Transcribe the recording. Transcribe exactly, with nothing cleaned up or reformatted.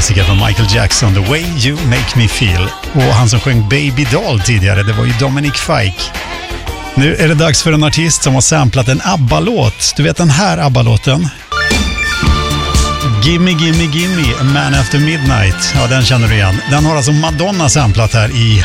klassiker från Michael Jackson, The Way You Make Me Feel. Och han som sjöng Baby Doll tidigare, det var ju Dominic Fike. Nu är det dags för en artist som har samplat en ABBA-låt. Du vet den här ABBA-låten? Gimme, gimme, gimme, A Man After Midnight. Ja, den känner du igen. Den har alltså Madonna samplat här i